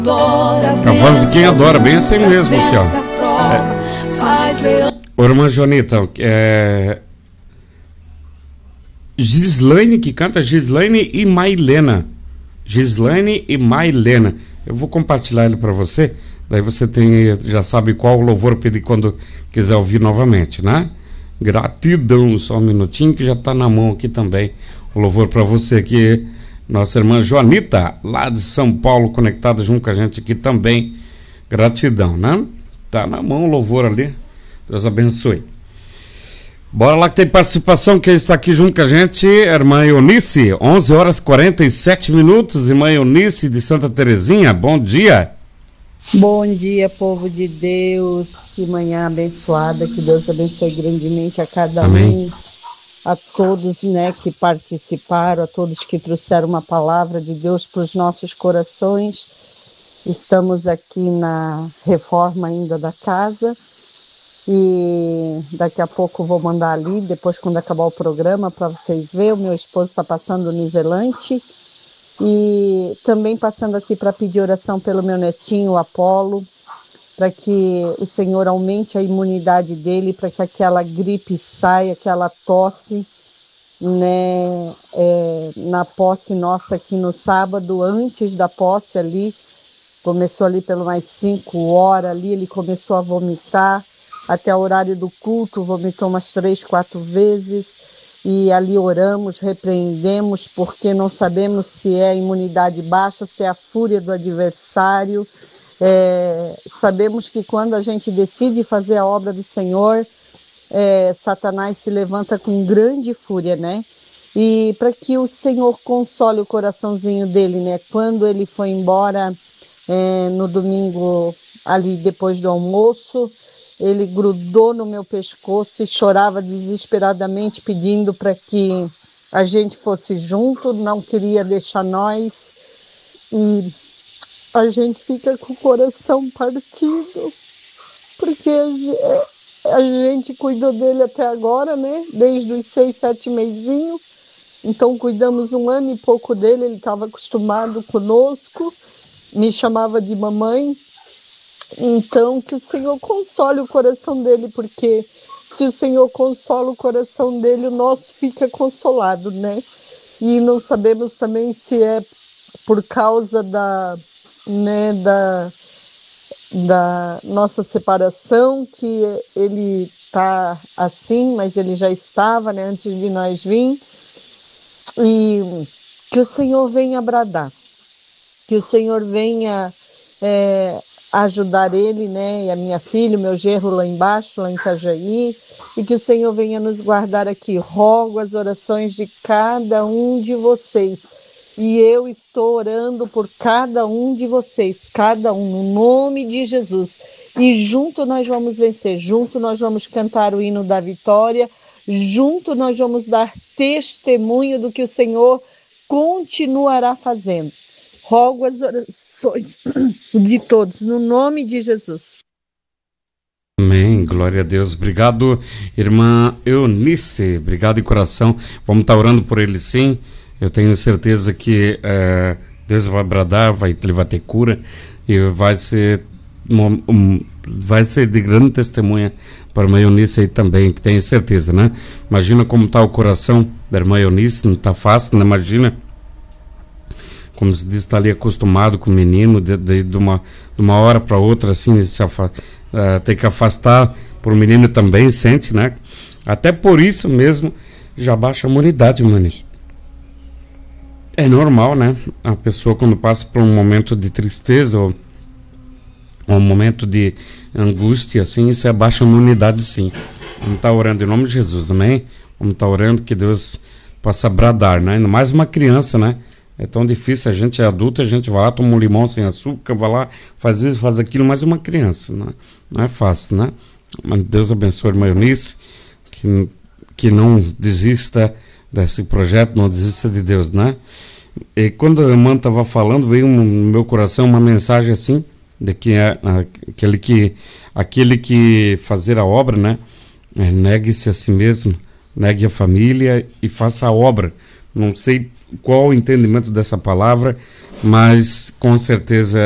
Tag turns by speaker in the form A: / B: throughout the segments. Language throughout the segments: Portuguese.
A: A voz de quem adora, bem assim mesmo aqui, ó. Ô, irmã Joanita, Gislaine que canta, Gislaine e Mailena. Gislaine e Mailena. Eu vou compartilhar ele para você, daí você já sabe qual louvor pedir quando quiser ouvir novamente, né? Gratidão, só um minutinho que já tá na mão aqui também o louvor para você aqui, nossa irmã Joanita, lá de São Paulo, conectada junto com a gente aqui também. Gratidão, né? Tá na mão o louvor ali. Deus abençoe. Bora lá que tem participação, quem está aqui junto com a gente, a irmã Eunice, 11 horas 47 minutos, irmã Eunice de Santa Terezinha, bom dia.
B: Bom dia, povo de Deus, que manhã abençoada, que Deus abençoe grandemente a cada
A: Amém.
B: um, a todos, né, que participaram, a todos que trouxeram uma palavra de Deus para os nossos corações. Estamos aqui na reforma ainda da casa e daqui a pouco vou mandar ali, depois quando acabar o programa, para vocês verem. O meu esposo está passando o nivelante e também passando aqui para pedir oração pelo meu netinho, o Apolo, para que o Senhor aumente a imunidade dele, para que aquela gripe saia, aquela tosse, né, na posse nossa aqui no sábado, antes da posse ali, começou ali pelo mais 5 horas ali, ele começou a vomitar, até o horário do culto, vomitou umas 3, 4 vezes, e ali oramos, repreendemos, porque não sabemos se é a imunidade baixa, se é a fúria do adversário. Sabemos que quando a gente decide fazer a obra do Senhor, Satanás se levanta com grande fúria, né? E para que o Senhor console o coraçãozinho dele, né? Quando ele foi embora no domingo, ali depois do almoço, ele grudou no meu pescoço e chorava desesperadamente, pedindo para que a gente fosse junto, não queria deixar nós. E a gente fica com o coração partido, porque a gente cuidou dele até agora, né? Desde os 6, 7 mesinhos. Então cuidamos 1 ano e pouco dele, ele estava acostumado conosco, me chamava de mamãe. Então que o Senhor console o coração dele, porque se o Senhor consola o coração dele, o nosso fica consolado, né? E não sabemos também se é por causa da nossa separação que ele está assim, mas ele já estava, né, antes de nós vir. E que o Senhor venha bradar, que o Senhor venha ajudar ele, né, e a minha filha, o meu genro lá embaixo, lá em Itajaí, e que o Senhor venha nos guardar aqui. Rogo as orações de cada um de vocês, e eu estou orando por cada um de vocês, cada um, no nome de Jesus, e junto nós vamos vencer, junto nós vamos cantar o hino da vitória, junto nós vamos dar testemunho do que o Senhor continuará fazendo. Rogo as orações de todos, no nome de Jesus.
A: Amém, glória a Deus. Obrigado, irmã Eunice, obrigado de coração. Vamos estar orando por ele, sim. Eu tenho certeza que Deus vai bradar, ele vai ter cura e vai ser de grande testemunha para a irmã Eunice aí também, que tenho certeza, né? Imagina como está o coração da irmã Eunice, não está fácil, né? Imagina, como se diz, está ali acostumado com o menino, de uma hora para outra, assim, ter que afastar por o menino também, sente, né? Até por isso mesmo, já baixa a imunidade, manis. É normal, né? A pessoa, quando passa por um momento de tristeza ou um momento de angústia, assim, isso abaixa a imunidade, sim. Vamos estar orando em nome de Jesus, amém? Vamos estar orando que Deus possa bradar, né? Ainda mais uma criança, né? É tão difícil, a gente é adulto, a gente vai lá, toma um limão sem açúcar, vai lá, faz isso, faz aquilo, mas uma criança, né? Não é fácil, né? Mas Deus abençoe a irmã Eunice, que não desista desse projeto, não desista de Deus, né? E quando a irmã estava falando, veio no meu coração uma mensagem assim, de que aquele que fazer a obra, né? Negue-se a si mesmo, negue a família e faça a obra. Não sei qual o entendimento dessa palavra, mas com certeza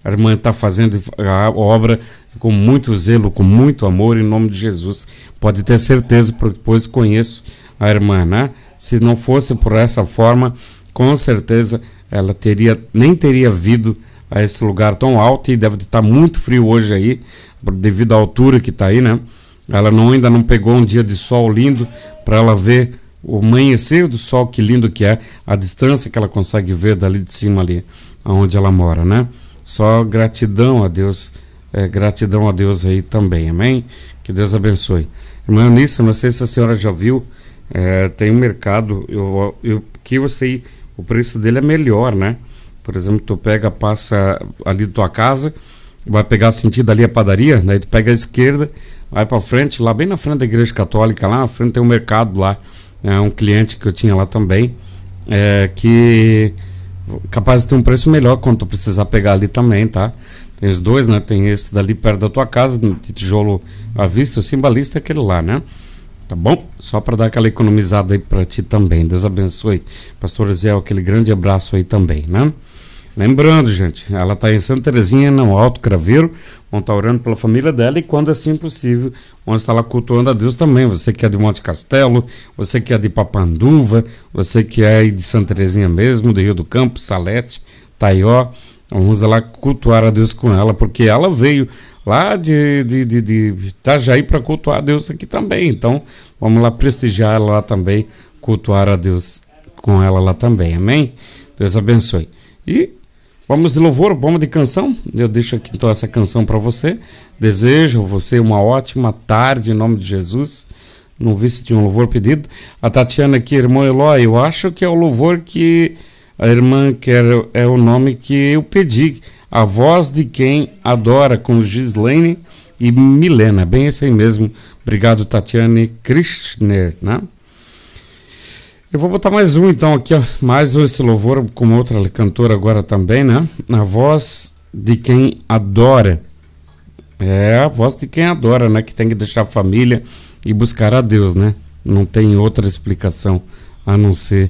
A: A irmã está fazendo a obra com muito zelo, com muito amor, em nome de Jesus. Pode ter certeza, porque depois conheço a irmã, né? Se não fosse por essa forma, com certeza ela nem teria vindo a esse lugar tão alto, e deve estar muito frio hoje aí, devido à altura que está aí, né? Ela ainda não pegou um dia de sol lindo para ela ver o amanhecer do sol, que lindo que é, a distância que ela consegue ver dali de cima ali, onde ela mora, né? Só gratidão a Deus, gratidão a Deus aí também, amém? Que Deus abençoe. Irmã Eunice, não sei se a senhora já viu, tem um mercado, que eu sei, o preço dele é melhor, né? Por exemplo, tu passa ali da tua casa, vai pegar sentido ali a padaria, daí tu pega a esquerda, vai pra frente, lá bem na frente da igreja católica, lá na frente tem um mercado lá, um cliente que eu tinha lá também, que capaz de ter um preço melhor quando tu precisar pegar ali também, tá? Tem os dois, né? Tem esse dali perto da tua casa, de tijolo à vista, o Simbalista é aquele lá, né? Tá bom? Só para dar aquela economizada aí para ti também. Deus abençoe. Pastor Zé, aquele grande abraço aí também, né? Lembrando, gente, ela tá em Santa Terezinha, no Alto Craveiro, vão estar orando pela família dela, e quando assim possível, vão estar lá cultuando a Deus também. Você que é de Monte Castelo, você que é de Papanduva, você que é de Santa Terezinha mesmo, do Rio do Campo, Salete, Taió, vamos lá cultuar a Deus com ela, porque ela veio lá de Itajaí para cultuar a Deus aqui também. Então, vamos lá prestigiar ela lá também, cultuar a Deus com ela lá também, amém? Deus abençoe. E vamos de louvor, vamos de canção. Eu deixo aqui então essa canção para você. Desejo a você uma ótima tarde em nome de Jesus. Não vi se tinha um louvor pedido. A Tatiana aqui, irmã Eloy, eu acho que é o louvor que a irmã quer, é o nome que eu pedi. A Voz de Quem Adora, com Gislaine e Milena. Bem esse aí mesmo. Obrigado, Tatiane Christner, né? Eu vou botar mais um então aqui, ó, mais esse louvor com outra cantora agora também, né? A Voz de Quem Adora. É a voz de quem adora, né? Que tem que deixar a família e buscar a Deus, né? Não tem outra explicação a não ser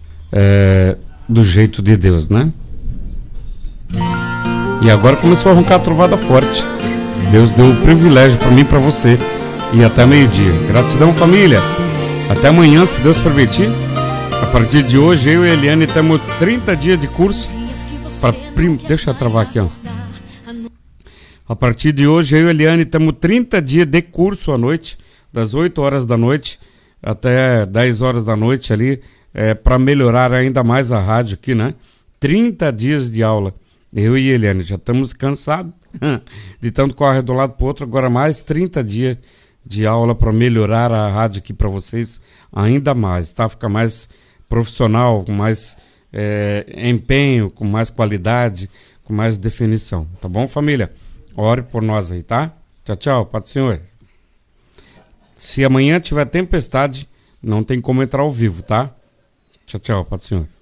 A: do jeito de Deus, né? E agora começou a roncar a trovada forte. Deus deu o privilégio para mim e para você. E até meio-dia. Gratidão, família. Até amanhã, se Deus permitir. A partir de hoje, eu e a Eliane temos 30 dias de curso. Deixa eu travar aqui, ó. A partir de hoje, eu e a Eliane temos 30 dias de curso à noite, das 8 horas da noite até 10 horas da noite ali, para melhorar ainda mais a rádio aqui, né? 30 dias de aula. Eu e a Eliane já estamos cansados de tanto correr de um lado para o outro. Agora mais 30 dias de aula para melhorar a rádio aqui para vocês ainda mais, tá? Ficar mais profissional, com mais empenho, com mais qualidade, com mais definição. Tá bom, família? Ore por nós aí, tá? Tchau, tchau. Paz do Senhor. Se amanhã tiver tempestade, não tem como entrar ao vivo, tá? Tchau, tchau. Paz do Senhor.